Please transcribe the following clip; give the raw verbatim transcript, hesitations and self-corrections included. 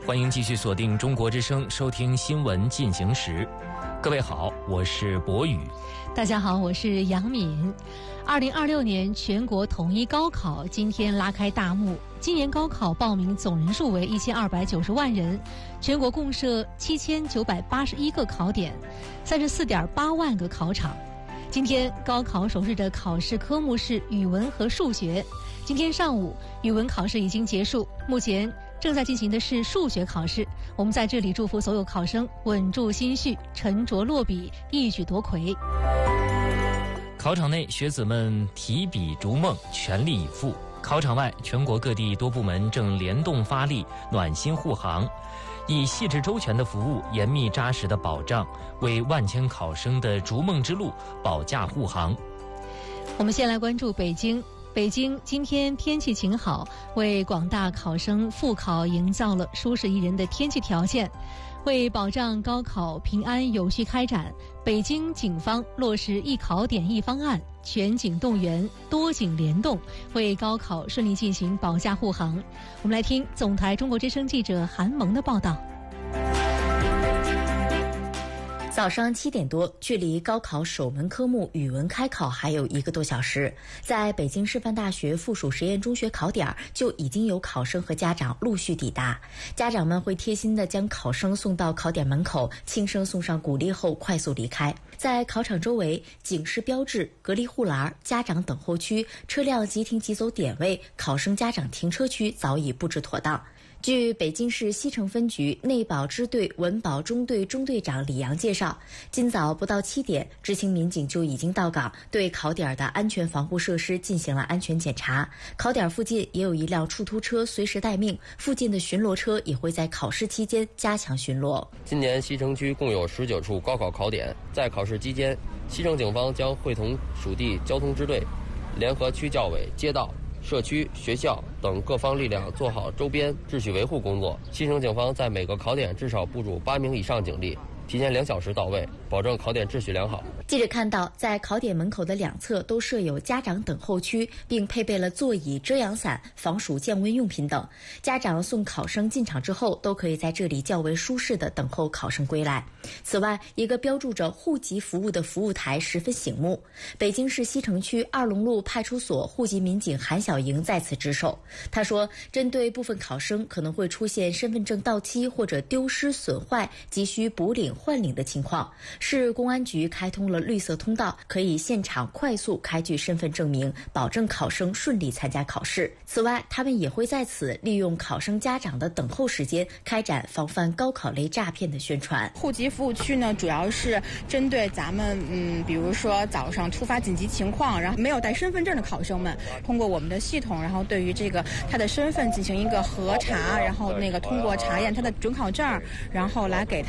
欢迎继续锁定中国之声，收听新闻进行时。各位好，我是博宇。 大家好，我是杨敏。二零二六年全国统一高考今天拉开大幕。今年高考报名总人数为一千二百九十万人，全国共设七千九百八十一个考点，三十四点八万个考场。今天高考首日的考试科目是语文和数学。今天上午语文考试已经结束，目前正在进行的是数学考试。我们在这里祝福所有考生稳住心绪，沉着落笔，一举夺魁。 考场内，学子们提笔逐梦，全力以赴。考场外，全国各地多部门正联动发力，暖心护航，以细致周全的服务、严密扎实的保障，为万千考生的逐梦之路保驾护航。 我们先来关注北京。北京今天天气晴好，为广大考生复考营造了舒适宜人的天气条件。为保障高考平安有序开展，北京警方落实一考点一方案，全警动员，多警联动，为高考顺利进行保驾护航。我们来听总台中国之声记者韩萌的报道。 早上七点多，距离高考首门科目语文开考还有一个多小时，在北京师范大学附属实验中学考点就已经有考生和家长陆续抵达。家长们会贴心地将考生送到考点门口，轻声送上鼓励后快速离开。在考场周围，警示标志、隔离护栏、家长等候区、车辆即停即走点位、考生家长停车区早已布置妥当。据北京市西城分局内保支队文保中队中队长李阳介绍，今早不到七点，知情民警就已经到岗，对考点的安全防护设施进行了安全检查。考点附近也有一辆出租车随时待命，附近的巡逻车也会在考试期间加强巡逻。 今年西城区共有十九处高考考点，在考试期间，西城警方将会同属地交通支队、联合区教委、街道、社区、学校等各方力量做好周边秩序维护工作。西城警方在每个考点至少部署八名以上警力，提前两小时到位，保证考点秩序良好。 记者看到，在考点门口的两侧都设有家长等候区，并配备了座椅、遮阳伞、防暑降温用品等。家长送考生进场之后，都可以在这里较为舒适地等候考生归来。此外，一个标注着户籍服务的服务台十分醒目。北京市西城区二龙路派出所户籍民警韩小莹在此值守。他说，针对部分考生可能会出现身份证到期或者丢失损坏，急需补领换领的情况，市公安局开通了绿色通道，可以现场快速开具身份证明，保证考生顺利参加考试。此外，他们也会在此利用考生家长的等候时间，开展防范高考类诈骗的宣传。 户籍服务区呢，主要是针对咱们嗯，比如说早上突发紧急情况，然后没有带身份证的考生们，通过我们的系统，然后对于这个他的身份进行一个核查，然后那个通过查验他的准考证，然后来给他